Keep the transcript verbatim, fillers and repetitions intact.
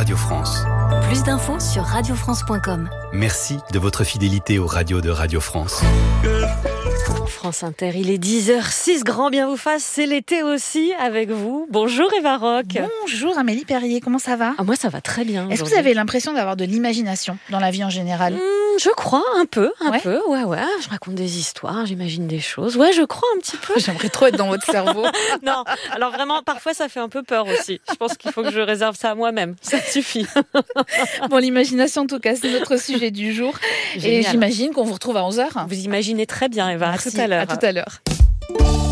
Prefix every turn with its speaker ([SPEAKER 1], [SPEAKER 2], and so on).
[SPEAKER 1] Radio France.
[SPEAKER 2] Plus d'infos sur radio france point com.
[SPEAKER 1] Merci de votre fidélité aux radios de Radio France.
[SPEAKER 3] France Inter, il est dix heures six, grand bien vous fasse, c'est l'été aussi avec vous. Bonjour Eva Rock.
[SPEAKER 4] Bonjour Amélie Perrier, comment ça va ?
[SPEAKER 3] Ah, moi ça va très bien.
[SPEAKER 4] Est-ce que vous avez l'impression d'avoir de l'imagination dans la vie en général ?
[SPEAKER 3] mmh, Je crois un peu, un
[SPEAKER 4] ouais.
[SPEAKER 3] peu, ouais ouais, je raconte des histoires, j'imagine des choses, ouais je crois un petit peu.
[SPEAKER 4] J'aimerais trop être dans votre cerveau.
[SPEAKER 3] Non, alors vraiment parfois ça fait un peu peur aussi. Je pense qu'il faut que je réserve ça à moi-même, ça suffit.
[SPEAKER 4] Bon, l'imagination en tout cas, c'est notre sujet du jour. Génial. Et j'imagine qu'on vous retrouve à onze heures.
[SPEAKER 3] Vous imaginez très bien Eva,
[SPEAKER 4] Merci.
[SPEAKER 3] à tout à l'heure.
[SPEAKER 4] À tout à l'heure.